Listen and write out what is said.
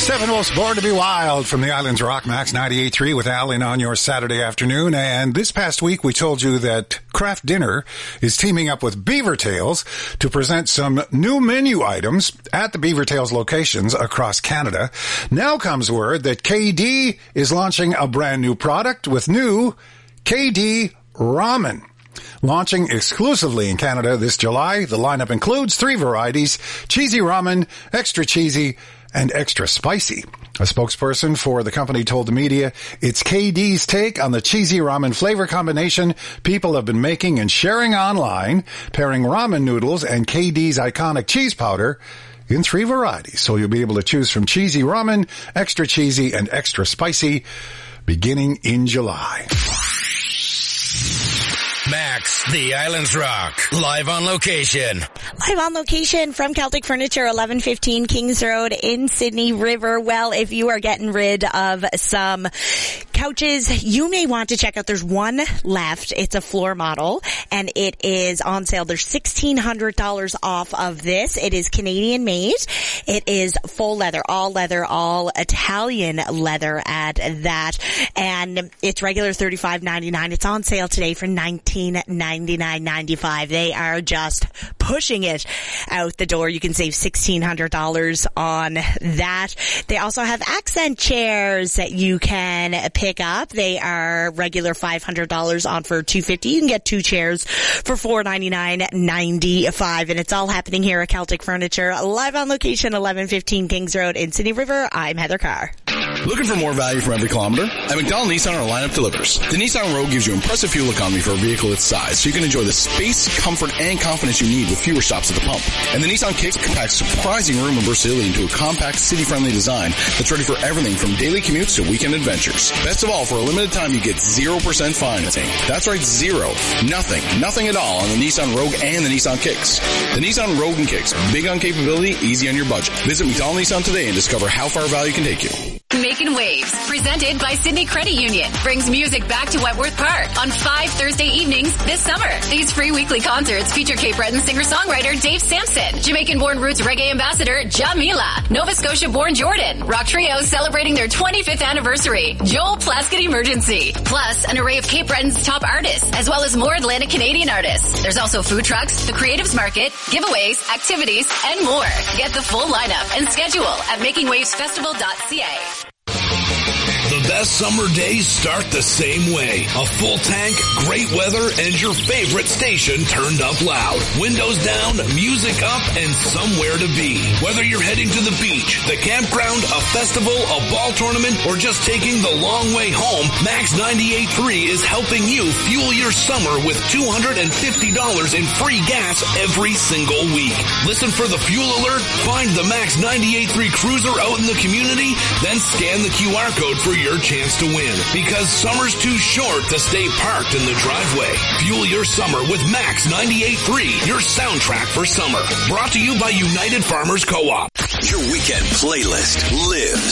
Steppenwolf's Born to be Wild from the Islands Rock, Max 98.3 with Alan on your Saturday afternoon. And this past week, we told you that Kraft Dinner is teaming up with Beaver Tails to present some new menu items at the Beaver Tails locations across Canada. Now comes word that KD is launching a brand new product with new KD Ramen. Launching exclusively in Canada this July, the lineup includes 3 varieties: cheesy ramen, extra cheesy, and extra spicy. A spokesperson for the company told the media it's KD's take on the cheesy ramen flavor combination people have been making and sharing online, pairing ramen noodles and KD's iconic cheese powder in 3 varieties. So you'll be able to choose from cheesy ramen, extra cheesy, and extra spicy beginning in July. Max, the Islands Rock, live on location. Live on location from Celtic Furniture, 1115 Kings Road in Sydney River. Well, if you are getting rid of some couches, you may want to check out. There's one left. It's a floor model, and it is on sale. There's $1,600 off of this. It is Canadian made. It is full leather, all Italian leather at that, and it's regular $35.99. It's on sale today for $1999.95. They are just pushing it out the door. You can save $1,600 on that. They also have accent chairs that you can pick up. They are regular $500 on for $250. You can get 2 chairs for $499.95, and it's all happening here at Celtic Furniture, live on location, 1115 Kings Road in Sydney River. I'm Heather Carr. Looking for more value from every kilometer? At McDonald Nissan, our lineup delivers. The Nissan Rogue gives you impressive fuel economy for a vehicle its size, so you can enjoy the space, comfort, and confidence you need with fewer stops at the pump. And the Nissan Kicks packs surprising room and versatility into a compact, city-friendly design that's ready for everything from daily commutes to weekend adventures. Best of all, for a limited time, you get 0% financing. That's right, 0. Nothing at all on the Nissan Rogue and the Nissan Kicks. The Nissan Rogue and Kicks, big on capability, easy on your budget. Visit McDonald Nissan today and discover how far value can take you. Making Waves, presented by Sydney Credit Union, brings music back to Wentworth Park on 5 Thursday evenings this summer. These free weekly concerts feature Cape Breton singer-songwriter Dave Sampson, Jamaican-born roots reggae ambassador Jamila, Nova Scotia-born Jordan, rock trio celebrating their 25th anniversary, Joel Plaskett Emergency, plus an array of Cape Breton's top artists, as well as more Atlantic Canadian artists. There's also food trucks, the Creatives Market, giveaways, activities, and more. Get the full lineup and schedule at makingwavesfestival.ca. The best summer days start the same way. A full tank, great weather, and your favorite station turned up loud. Windows down, music up, and somewhere to be. Whether you're heading to the beach, the campground, a festival, a ball tournament, or just taking the long way home, Max 98.3 is helping you fuel your summer with $250 in free gas every single week. Listen for the fuel alert, find the Max 98.3 cruiser out in the community, then scan the QR code for your chance to win, because summer's too short to stay parked in the driveway. Fuel your summer with Max 98.3, your soundtrack for summer. Brought to you by United Farmers Co-op. Your weekend playlist lives